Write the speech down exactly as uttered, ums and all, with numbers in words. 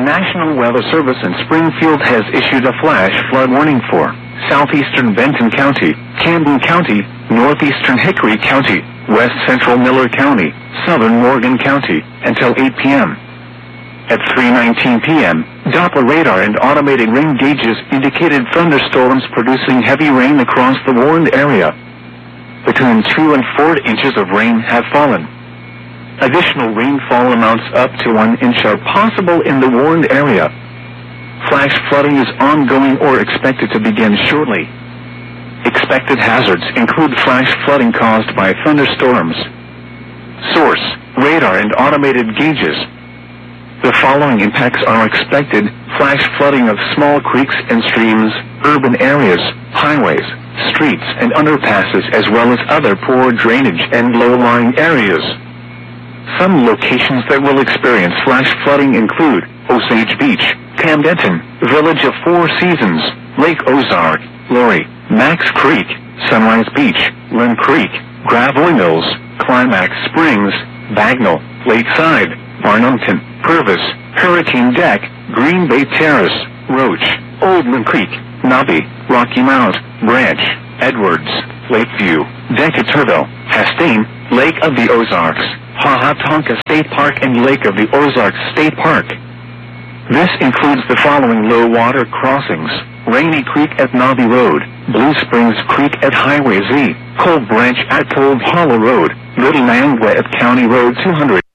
National Weather Service in Springfield has issued a flash flood warning for southeastern Benton County, Camden County, northeastern Hickory County, west central Miller County, southern Morgan County, until eight p m At three nineteen p m, Doppler radar and automated rain gauges indicated thunderstorms producing heavy rain across the warned area. Between two and four inches of rain have fallen. Additional rainfall amounts up to one inch are possible in the warned area. Flash flooding is ongoing or expected to begin shortly. Expected hazards include flash flooding caused by thunderstorms. Source: radar and automated gauges. The following impacts are expected: flash flooding of small creeks and streams, urban areas, highways, streets and underpasses, as well as other poor drainage and low-lying areas. Some locations that will experience flash flooding include Osage Beach, Camden, Village of Four Seasons, Lake Ozark, Laurie, Max Creek, Sunrise Beach, Lynn Creek, Gravois Mills, Climax Springs, Bagnall, Lakeside, Barnumton, Purvis, Hurricane Deck, Green Bay Terrace, Roach, Old Lynn Creek, Nobby, Rocky Mount, Branch, Edwards, Lakeview, Decaturville, Hastings, Lake of the Ozarks, Hahatonka State Park and Lake of the Ozarks State Park. This includes the following low water crossings: Rainy Creek at Nobby Road, Blue Springs Creek at Highway Z, Cold Branch at Cold Hollow Road, Little Nangwa at County Road two hundred.